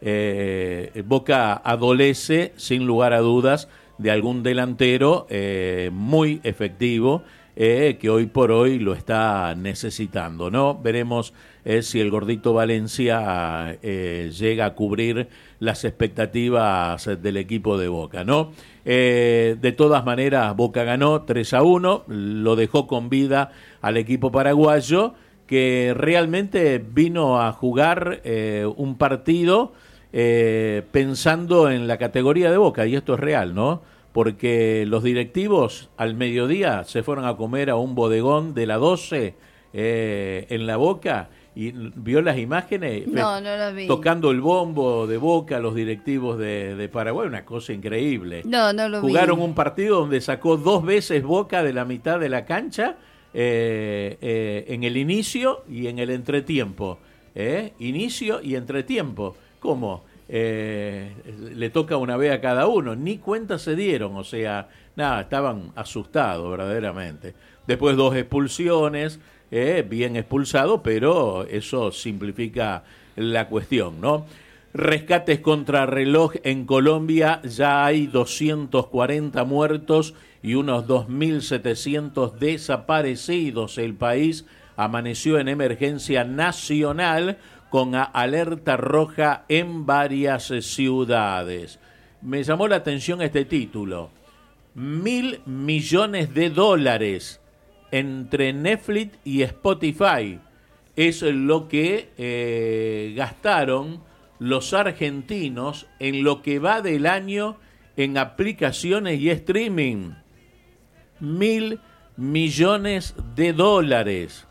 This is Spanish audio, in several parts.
Boca adolece, sin lugar a dudas, de algún delantero muy efectivo, que hoy por hoy lo está necesitando, ¿no? Veremos si el gordito Valencia llega a cubrir las expectativas del equipo de Boca, ¿no? De todas maneras, Boca ganó 3-1, lo dejó con vida al equipo paraguayo, que realmente vino a jugar un partido pensando en la categoría de Boca, y esto es real, ¿no? Porque los directivos al mediodía se fueron a comer a un bodegón de la 12 en la Boca, y vio las imágenes. No lo vi. Tocando el bombo de Boca, los directivos de Paraguay, una cosa increíble. No lo vi. Jugaron un partido donde sacó 2 veces Boca de la mitad de la cancha, en el inicio y en el entretiempo. Inicio y entretiempo. ¿Cómo? Le toca una vez a cada uno, ni cuenta se dieron, o sea, nada, estaban asustados verdaderamente. Después 2 expulsiones, bien expulsado, pero eso simplifica la cuestión, ¿no? Rescates contra reloj en Colombia, ya hay 240 muertos y unos 2.700 desaparecidos. El país amaneció en emergencia nacional con alerta roja en varias ciudades. Me llamó la atención este título. 1.000 millones de dólares entre Netflix y Spotify. Es lo que gastaron los argentinos en lo que va del año en aplicaciones y streaming. 1.000 millones de dólares.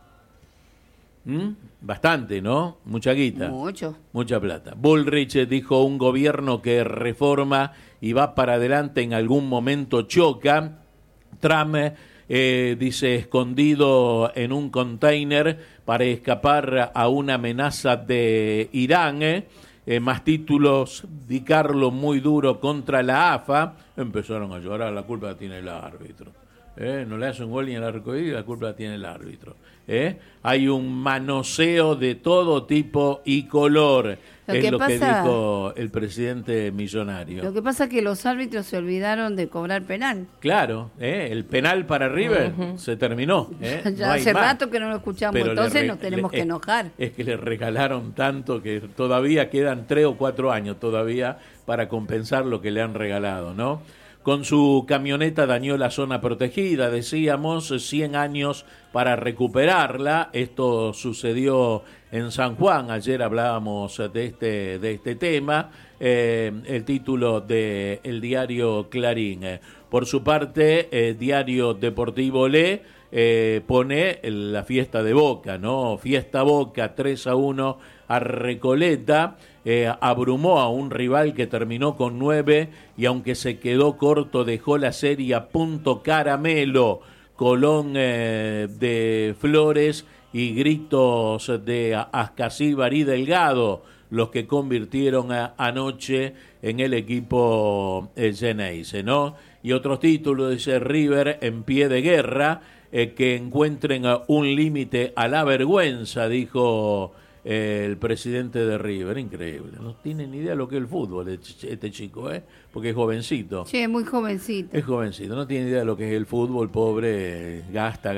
Bastante, ¿no? Mucha guita. Mucha plata. Bullrich dijo: un gobierno que reforma y va para adelante en algún momento choca. Trump dice: escondido en un container para escapar a una amenaza de Irán. Más títulos, Di Carlo muy duro contra la AFA. Empezaron a llorar, la culpa la tiene el árbitro. No le hace un gol ni el arco iris, la culpa la tiene el árbitro. Hay un manoseo de todo tipo y color, es lo que dijo el presidente millonario. Lo que pasa es que los árbitros se olvidaron de cobrar penal. Claro, el penal para River se terminó. Ya no hace más. Rato que no lo escuchamos, pero entonces nos tenemos que enojar. Es que le regalaron tanto que todavía quedan 3 o 4 años todavía para compensar lo que le han regalado, ¿no? Con su camioneta dañó la zona protegida, decíamos, 100 años para recuperarla. Esto sucedió en San Juan, ayer hablábamos de este tema, el título del diario Clarín. Por su parte, Diario Deportivo Le pone la fiesta de Boca, ¿no? Fiesta Boca, 3-1 a Recoleta. Abrumó a un rival que terminó con 9 y aunque se quedó corto dejó la serie a punto caramelo. Colón de Flores y gritos de Ascasíbar y Delgado los que convirtieron anoche en el equipo Geneise, ¿no? Y otros títulos, dice River en pie de guerra, que encuentren un límite a la vergüenza, dijo el presidente de River. Increíble, no tiene ni idea de lo que es el fútbol este chico, porque es jovencito. Sí, es muy jovencito. Es jovencito, no tiene idea de lo que es el fútbol, pobre, gasta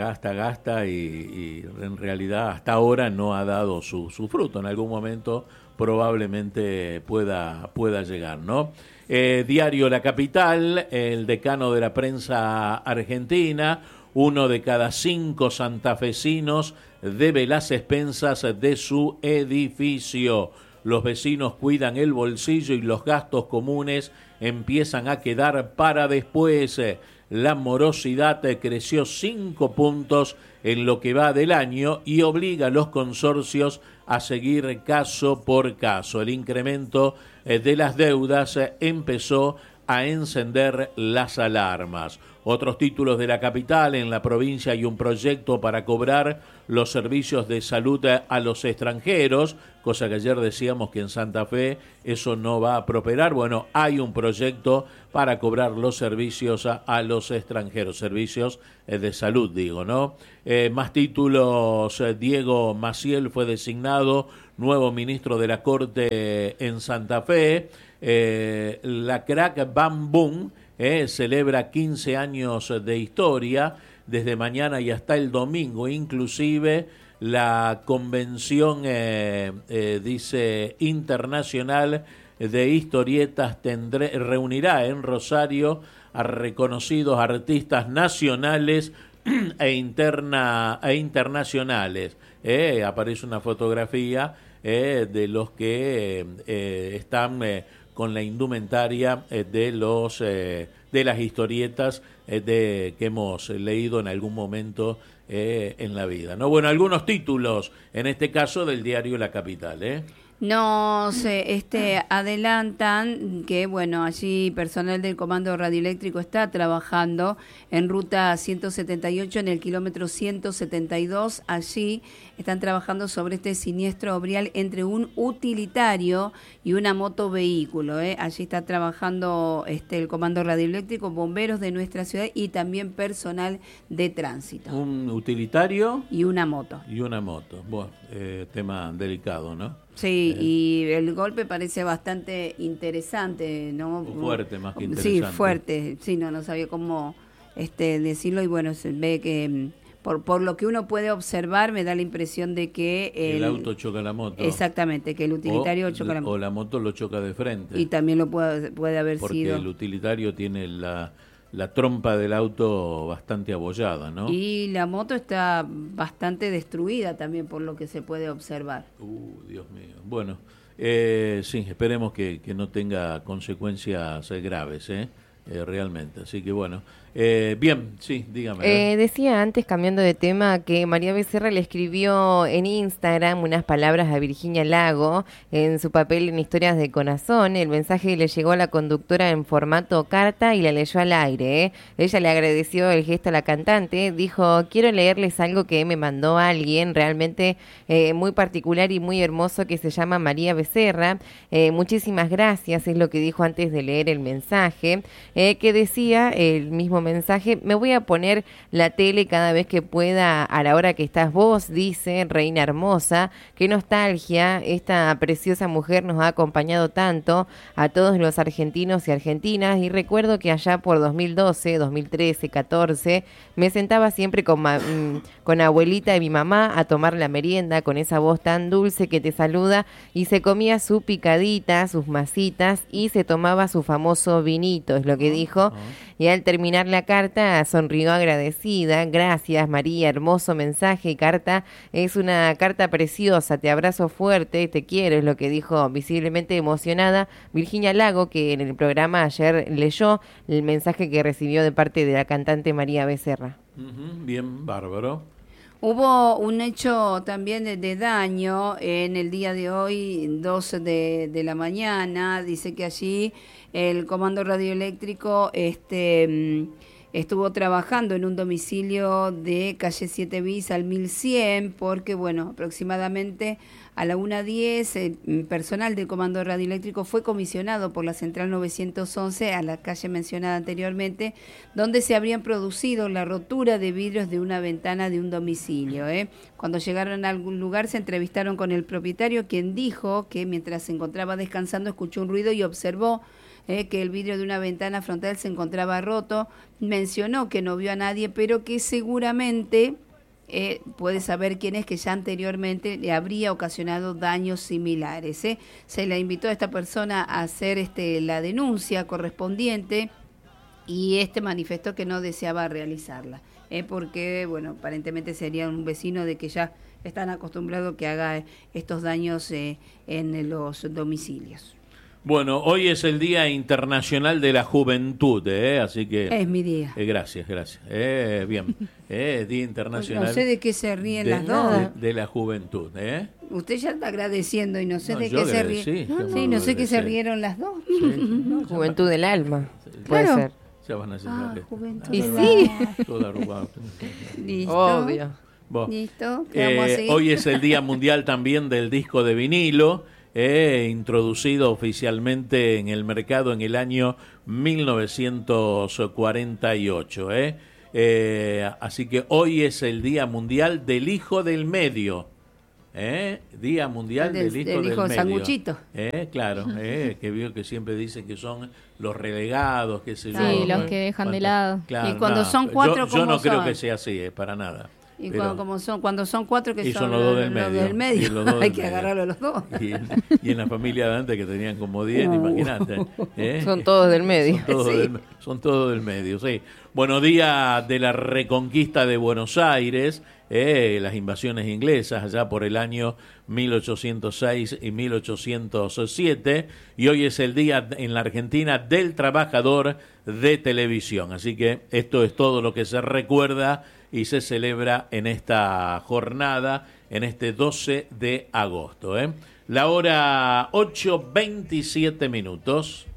y en realidad hasta ahora no ha dado su fruto. En algún momento probablemente pueda llegar, ¿no? Diario La Capital, el decano de la prensa argentina: 1 de cada 5 santafesinos debe las expensas de su edificio. Los vecinos cuidan el bolsillo y los gastos comunes empiezan a quedar para después. La morosidad creció 5 puntos en lo que va del año y obliga a los consorcios a seguir caso por caso. El incremento de las deudas empezó a encender las alarmas. Otros títulos de La Capital: en la provincia hay un proyecto para cobrar los servicios de salud a los extranjeros, cosa que ayer decíamos que en Santa Fe eso no va a prosperar. Bueno, hay un proyecto para cobrar los servicios a los extranjeros, servicios de salud, digo, ¿no? Más títulos: Diego Maciel fue designado nuevo ministro de la Corte en Santa Fe. La Crack Bam Boom celebra 15 años de historia, desde mañana y hasta el domingo, inclusive la convención, dice, internacional de historietas reunirá en Rosario a reconocidos artistas nacionales e internacionales. Aparece una fotografía de los que están con la indumentaria de las historietas que hemos leído en algún momento en la vida, ¿no? Bueno, algunos títulos, en este caso del diario La Capital, Nos adelantan que, bueno, allí personal del Comando Radioeléctrico está trabajando en ruta 178 en el kilómetro 172. Allí están trabajando sobre este siniestro obrial entre un utilitario y una motovehículo. Allí está trabajando el Comando Radioeléctrico, bomberos de nuestra ciudad y también personal de tránsito. Un utilitario y una moto. Bueno, tema delicado, ¿no? Sí, y el golpe parece bastante interesante, ¿no? Fuerte, más que interesante. Sí, fuerte. Sí, no sabía cómo decirlo, y bueno, se ve que por lo que uno puede observar me da la impresión de que el auto choca la moto. Exactamente, que el utilitario choca la moto. O la moto lo choca de frente. Y también lo puede haber sido. Porque el utilitario tiene la trompa del auto bastante abollada, ¿no? Y la moto está bastante destruida también, por lo que se puede observar. Dios mío. Bueno, sí, esperemos que no tenga consecuencias graves, realmente. Así que bueno, bien, sí, dígame. Decía antes, cambiando de tema, que María Becerra le escribió en Instagram unas palabras a Virginia Lago en su papel en Historias de Corazón. El mensaje le llegó a la conductora en formato carta y la leyó al aire. Ella le agradeció el gesto a la cantante, dijo: quiero leerles algo que me mandó alguien realmente muy particular y muy hermoso, que se llama María Becerra. Muchísimas gracias, es lo que dijo antes de leer el mensaje, que decía el mismo mensaje: me voy a poner la tele cada vez que pueda a la hora que estás vos, dice, reina hermosa, qué nostalgia, esta preciosa mujer nos ha acompañado tanto a todos los argentinos y argentinas, y recuerdo que allá por 2012, 2013, 14, me sentaba siempre con abuelita y mi mamá a tomar la merienda con esa voz tan dulce que te saluda, y se comía su picadita, sus masitas, y se tomaba su famoso vinito, es lo que dijo, y al terminar la carta sonrió agradecida. Gracias, María, hermoso mensaje. Carta, es una carta preciosa, te abrazo fuerte, te quiero, es lo que dijo visiblemente emocionada Virginia Lago, que en el programa ayer leyó el mensaje que recibió de parte de la cantante María Becerra. Bien, bárbaro. Hubo un hecho también de daño en el día de hoy, 12 de la mañana. Dice que allí el Comando Radioeléctrico estuvo trabajando en un domicilio de calle 7 bis al 1100, porque, bueno, aproximadamente a la 1:10, el personal del Comando Radioeléctrico fue comisionado por la Central 911 a la calle mencionada anteriormente, donde se habrían producido la rotura de vidrios de una ventana de un domicilio. Cuando llegaron a algún lugar se entrevistaron con el propietario, quien dijo que mientras se encontraba descansando escuchó un ruido y observó que el vidrio de una ventana frontal se encontraba roto. Mencionó que no vio a nadie, pero que seguramente puede saber quién es, que ya anteriormente le habría ocasionado daños similares. Se le invitó a esta persona a hacer la denuncia correspondiente, y manifestó que no deseaba realizarla, porque, bueno, aparentemente sería un vecino de que ya están acostumbrados que haga estos daños en los domicilios. Bueno, hoy es el Día Internacional de la Juventud, así que... Es mi día. Gracias. Bien, Día Internacional... No sé de qué se ríen las dos. De la juventud, Usted ya está agradeciendo y no sé de qué se ríen. Sí, no sé qué se rieron las dos. Sí. Juventud del alma, puede ser. Ya van a hacer juventud. Y sí. Toda arrugada. Listo. Obvio. Listo. Vamos a seguir. Hoy es el Día Mundial también del disco de vinilo, introducido oficialmente en el mercado en el año 1948. Así que hoy es el Día Mundial del Hijo del Medio. Día Mundial del Hijo del Medio. Sanguchito. Claro, que vio que siempre dicen que son los relegados, que se Sí, los que dejan de lado. Claro, y cuando son cuatro, yo no creo son? que sea así, para nada. Y Pero, cuando son cuatro, que y son los dos del medio. Y los dos Hay del que medio. agarrarlo a los dos. Y en la familia de antes, que tenían como 10, imagínate. Son todos del medio. Son todos del medio, sí. Bueno, día de la reconquista de Buenos Aires, las invasiones inglesas allá por el año 1806 y 1807, y hoy es el día en la Argentina del trabajador de televisión. Así que esto es todo lo que se recuerda y se celebra en esta jornada, en este 12 de agosto. La hora 8:27.